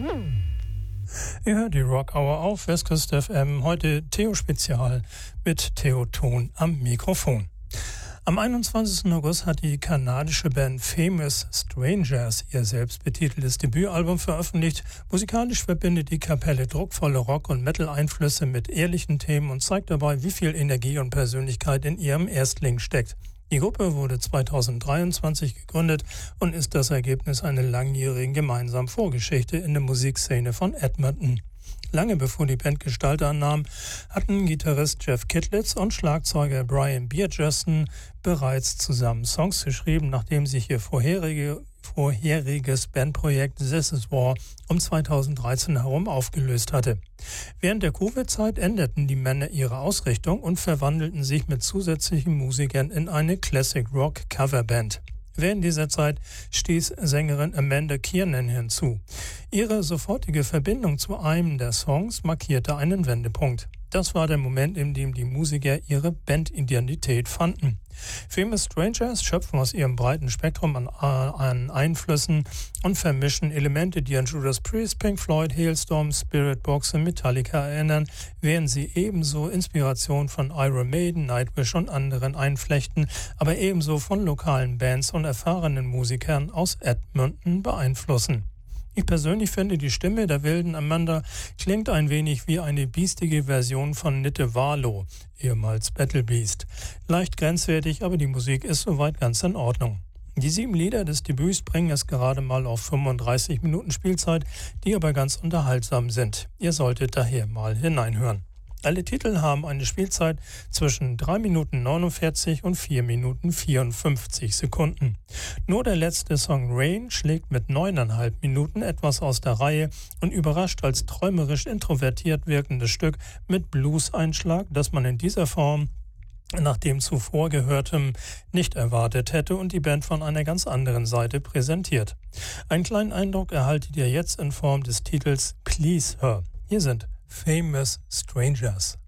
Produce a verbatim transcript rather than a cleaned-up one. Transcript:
Ihr hört die Rock Hour auf Westküste F M, heute Theo Spezial mit Theo Thon am Mikrofon. Am einundzwanzigsten August hat die kanadische Band Famous Strangers ihr selbstbetiteltes Debütalbum veröffentlicht. Musikalisch verbindet die Kapelle druckvolle Rock- und Metal-Einflüsse mit ehrlichen Themen und zeigt dabei, wie viel Energie und Persönlichkeit in ihrem Erstling steckt. Die Gruppe wurde zweitausenddreiundzwanzig gegründet und ist das Ergebnis einer langjährigen gemeinsamen Vorgeschichte in der Musikszene von Edmonton. Lange bevor die Band Gestalt annahm, hatten Gitarrist Jeff Kitlitz und Schlagzeuger Brian Bierjustin bereits zusammen Songs geschrieben, nachdem sich ihr vorherige, vorheriges Bandprojekt This Is War um zweitausenddreizehn herum aufgelöst hatte. Während der Covid-Zeit änderten die Männer ihre Ausrichtung und verwandelten sich mit zusätzlichen Musikern in eine Classic-Rock-Coverband. Während dieser Zeit stieß Sängerin Amanda Kiernan hinzu. Ihre sofortige Verbindung zu einem der Songs markierte einen Wendepunkt. Das war der Moment, in dem die Musiker ihre Bandidentität fanden. Famous Strangers schöpfen aus ihrem breiten Spektrum an, an Einflüssen und vermischen Elemente, die an Judas Priest, Pink Floyd, Hailstorm, Spiritbox und Metallica erinnern, während sie ebenso Inspiration von Iron Maiden, Nightwish und anderen einflechten, aber ebenso von lokalen Bands und erfahrenen Musikern aus Edmonton beeinflussen. Ich persönlich finde, die Stimme der wilden Amanda klingt ein wenig wie eine biestige Version von Nitte Warlow, ehemals Battle Beast. Leicht grenzwertig, aber die Musik ist soweit ganz in Ordnung. Die sieben Lieder des Debüts bringen es gerade mal auf fünfunddreißig Minuten Spielzeit, die aber ganz unterhaltsam sind. Ihr solltet daher mal hineinhören. Alle Titel haben eine Spielzeit zwischen drei Minuten neunundvierzig und vier Minuten vierundfünfzig Sekunden. Nur der letzte Song Rain schlägt mit neuneinhalb Minuten etwas aus der Reihe und überrascht als träumerisch introvertiert wirkendes Stück mit Blues-Einschlag, das man in dieser Form nach dem zuvor Gehörtem nicht erwartet hätte und die Band von einer ganz anderen Seite präsentiert. Einen kleinen Eindruck erhaltet ihr jetzt in Form des Titels Please Her. Hier sind Famous Strangers.